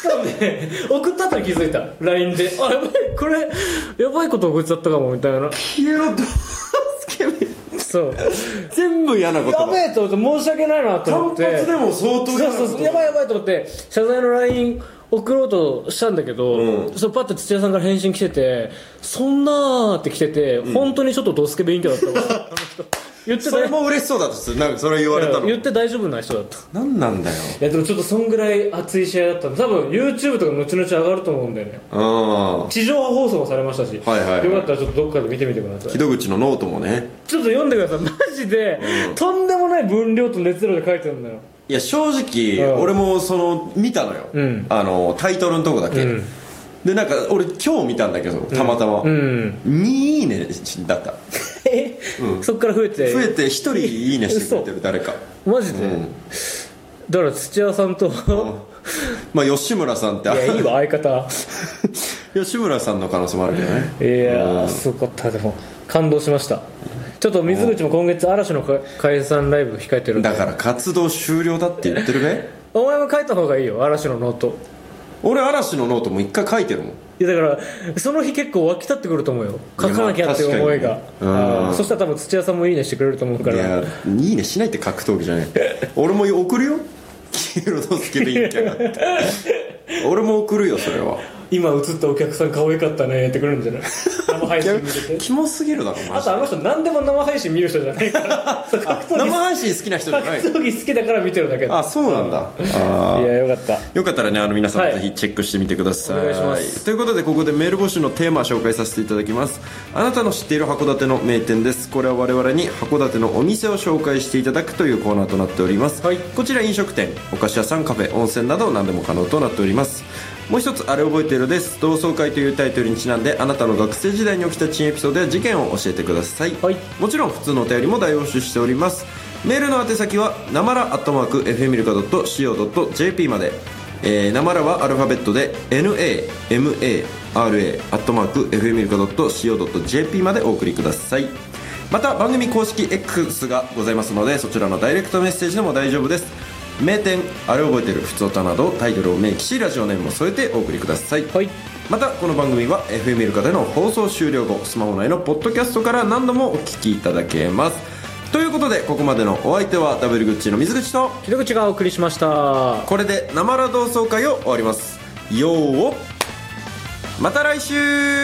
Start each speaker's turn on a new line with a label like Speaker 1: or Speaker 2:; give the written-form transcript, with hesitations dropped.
Speaker 1: しかもね送った後に気づいた LINE でやばいこれやばいこと送っちゃったかもみたいな
Speaker 2: 消えろどすけめ
Speaker 1: そう
Speaker 2: 全部嫌なこと
Speaker 1: やべえと思って申し訳ないなと思って
Speaker 2: 単発でも相当嫌なこと
Speaker 1: そうやばいやばいと思って謝罪の LINE 送ろうとしたんだけど、そうパッと土屋さんから返信来ててそんなーって来てて、本当にちょっとドスケ勉強だったわあの人言って
Speaker 2: それも嬉しそうだったっす。なんかそれ言われたの
Speaker 1: 言って大丈夫な人だった。
Speaker 2: 何なんだよ。
Speaker 1: いやでもちょっとそんぐらい熱い試合だったの。多分 YouTube とか後々上がると思うんだよね。地上波放送もされましたし、
Speaker 2: はいはいはい、
Speaker 1: よかったらちょっとどっかで見てみてください。
Speaker 2: 木戸口のノートもね
Speaker 1: ちょっと読んでください。マジで、とんでもない分量と熱量で書いてるんだよ。
Speaker 2: いや正直、俺もその見たのよ、タイトルのとこだけ、でなんか俺今日見たんだけどたまたま、2いいねだった
Speaker 1: そっから増えて
Speaker 2: 1人いいねしてくれてる誰か
Speaker 1: マジで、だから土屋さんと
Speaker 2: まあ吉村さんって
Speaker 1: いやいいわ相方
Speaker 2: 吉村さんの可能性もあるけどね。
Speaker 1: いやすごかった。でも感動しました。ちょっと水口も今月嵐の解散ライブ控えてるんで、
Speaker 2: だから活動終了だって言ってるべ
Speaker 1: お前も書いた方がいいよ嵐のノート。
Speaker 2: 俺嵐のノートも一回書いてるもん。
Speaker 1: いやだからその日結構湧き立ってくると思うよ、書かなきゃっていう思いが、そしたら多分土屋さんもいいねしてくれると思うから。
Speaker 2: いやいいねしないって格闘技じゃない俺も送るよ黄色のスケベインキャがって俺も送るよそれは。
Speaker 1: 今映ったお客さん可愛かったねってくるんじゃない生配信見てて
Speaker 2: キモすぎるだろマジで。
Speaker 1: あとあの人何でも生配信見る人じゃないから
Speaker 2: 生配信好きな人じゃない。
Speaker 1: 格闘技好きだから見てるだけ。
Speaker 2: あそうなんだ。
Speaker 1: いやよかった。
Speaker 2: よかったらね皆さんぜひチェックしてみてください、
Speaker 1: お願いします。
Speaker 2: ということでここでメール募集のテーマを紹介させていただきます。あなたの知っている函館の名店です。これは我々に函館のお店を紹介していただくというコーナーとなっております、こちら飲食店、お菓子屋さん、カフェ、温泉など何でも可能となっております。もう一つあれ覚えているです。同窓会というタイトルにちなんであなたの学生時代に起きた珍エピソードや事件を教えてください、もちろん普通のお便りも大募集しております。メールの宛先はなまら@fmilka.co.jp まで、なまらはアルファベットで NAMARA@fmilka.co.jp までお送りください。また番組公式 X がございますのでそちらのダイレクトメッセージでも大丈夫です。名店、あれ覚えてる、ふつおたなどタイトルを明記しラジオネームを添えてお送りください、またこの番組は FM イルカでの放送終了後スマホ内のポッドキャストから何度もお聞きいただけます。ということでここまでのお相手はダブルグッチの水口と
Speaker 1: 木戸口がお送りしました。
Speaker 2: これでなまら同窓会を終わります。よーまた来週。